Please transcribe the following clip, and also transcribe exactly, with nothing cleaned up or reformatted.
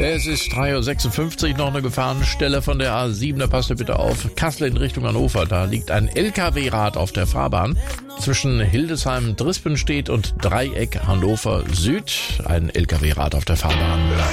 Es ist drei Uhr sechsundfünfzig, noch eine Gefahrenstelle von der A sieben, da passt ihr bitte auf. Kassel in Richtung Hannover, da liegt ein L K W-Rad auf der Fahrbahn. Zwischen Hildesheim-Drispenstedt und Dreieck Hannover Süd, ein L K W-Rad auf der Fahrbahn.